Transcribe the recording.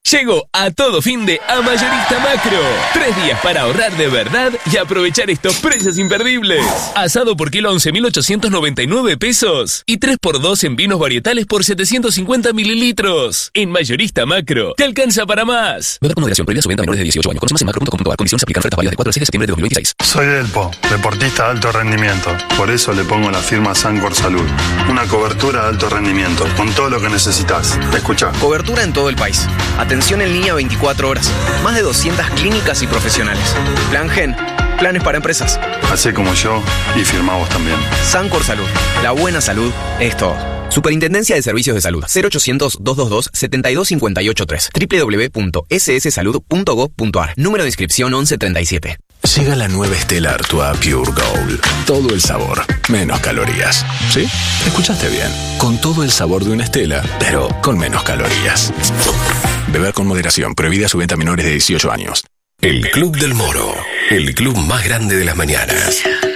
Llegó a todo fin de a Mayorista Macro. 3 días para ahorrar de verdad y aprovechar estos precios imperdibles. Asado por kilo 11.899 pesos y 3x2 en vinos varietales por 750 mililitros. En Mayorista Macro, te alcanza para más. Beber con moderación, prohibida su venta a menores de 18 años. Conoce más en macro.com.ar. Condiciones aplican. Ofertas válidas de 4 al 6 de septiembre de 2026. Soy Delpo, deportista de alto rendimiento. Por eso le pongo la firma Sancor Salud. Una cobertura de alto rendimiento, con todo lo que necesitas. Escucha. Cobertura en todo el país. Atención en línea 24 horas. Más de 200 clínicas y profesionales. Plan Gen. Planes para empresas. Hacé como yo y firmá vos también. Sancor Salud. La buena salud es todo. Superintendencia de Servicios de Salud. 0800-222-72583. www.sssalud.gov.ar. Número de inscripción 1137. Llega la nueva Stella Artois Pure Gold. Todo el sabor, menos calorías. ¿Sí? Escuchaste bien. Con todo el sabor de una Stella, pero con menos calorías. Beber con moderación. Prohibida su venta a menores de 18 años. El Club del Moro. El club más grande de las mañanas.